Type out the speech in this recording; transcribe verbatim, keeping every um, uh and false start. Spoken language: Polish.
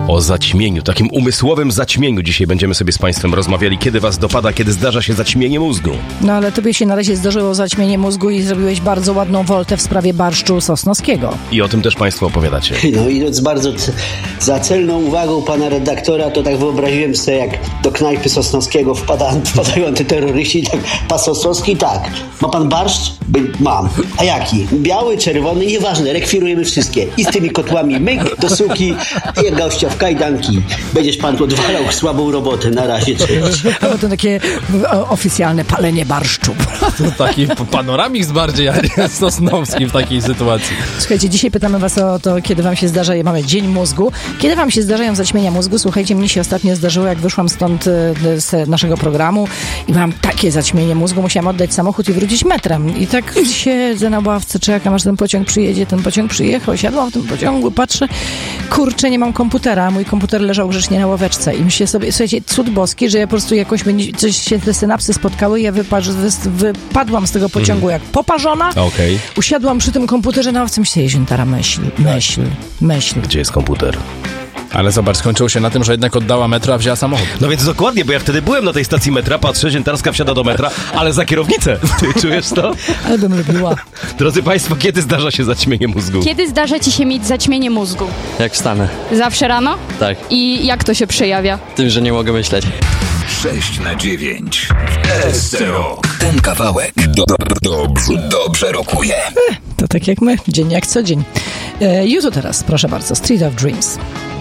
O zaćmieniu, takim umysłowym zaćmieniu dzisiaj będziemy sobie z Państwem rozmawiali. Kiedy Was dopada, kiedy zdarza się zaćmienie mózgu? No ale tobie się na razie zdarzyło zaćmienie mózgu i zrobiłeś bardzo ładną woltę w sprawie barszczu sosnowskiego. I o tym też Państwu opowiadacie. No idąc bardzo c- za celną uwagą pana redaktora, to tak wyobraziłem sobie, jak do knajpy Sosnowskiego wpada, wpadają antyterroryści, tak, pan Sosnowski, tak. Ma pan barszcz? By, mam. A jaki? Biały, czerwony, nieważne, rekwirujemy wszystkie. I z tymi kotłami myk do suki, jak gościa w kajdanki. Będziesz pan odwalał słabą robotę. Na razie, cześć. No to takie o, oficjalne palenie barszczu. To taki panoramix bardziej, a nie Sosnowski w takiej sytuacji. Słuchajcie, dzisiaj pytamy was o to, kiedy wam się zdarza, mamy dzień mózgu. Kiedy wam się zdarzają zaćmienia mózgu? Słuchajcie, mnie się ostatnio zdarzyło, jak wyszłam stąd y, z naszego programu i mam takie zaćmienie mózgu, musiałam oddać samochód i wrócić metrem. I tak siedzę na ławce, czekam, aż ten pociąg przyjedzie. Ten pociąg przyjechał, siadłam w tym pociągu, patrzę, kurczę, nie mam komputera. Mój komputer leżał grzecznie na ławeczce i myślę sobie, słuchajcie, cud boski, że ja po prostu jakoś będzie, coś się te synapsy spotkały i ja wypasz, wy, wypadłam z tego pociągu jak poparzona. Okej. Usiadłam przy tym komputerze na ławce, myślę, Ziętara, myśl, myśl, myśl. Gdzie jest komputer? Ale zobacz, skończyło się na tym, że jednak oddała metro, a wzięła samochód. No więc dokładnie, bo ja wtedy byłem na tej stacji metra, patrzę, Ziętarska wsiada do metra, ale za kierownicę. Ty czujesz to? Ale bym lubiła. Drodzy Państwo, kiedy zdarza się zaćmienie mózgu? Kiedy zdarza ci się mieć zaćmienie mózgu? Jak wstanę. Zawsze rano? Tak. I jak to się przejawia? Tym, że nie mogę myśleć. sześć na dziewięć. S C O. Ten kawałek do, do, dobrze, dobrze rokuje. To tak jak my, dzień jak co dzień. E, YouTube teraz, proszę bardzo, Street of Dreams.